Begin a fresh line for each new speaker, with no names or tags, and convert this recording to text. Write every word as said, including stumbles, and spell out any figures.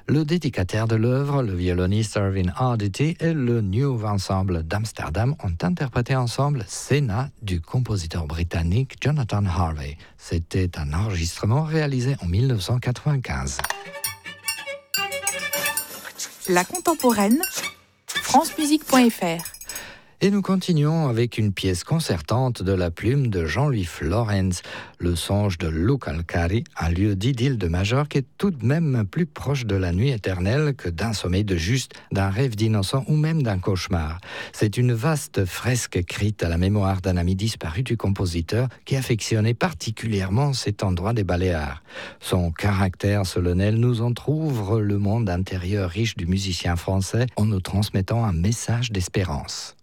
Le dédicataire de l'œuvre, le violoniste Irving Arditi et le New Ensemble d'Amsterdam ont interprété ensemble Senna du compositeur britannique Jonathan Harvey. C'était un enregistrement réalisé en dix-neuf cent quatre-vingt-quinze.
La contemporaine, francemusique point f r.
Et nous continuons avec une pièce concertante de la plume de Jean-Louis Florence. Le songe de Luca Alcari, un lieu d'idylle de Majorque, est tout de même plus proche de la nuit éternelle que d'un sommeil de juste, d'un rêve d'innocent ou même d'un cauchemar. C'est une vaste fresque écrite à la mémoire d'un ami disparu du compositeur qui affectionnait particulièrement cet endroit des Baléares. Son caractère solennel nous entr'ouvre le monde intérieur riche du musicien français en nous transmettant un message d'espérance.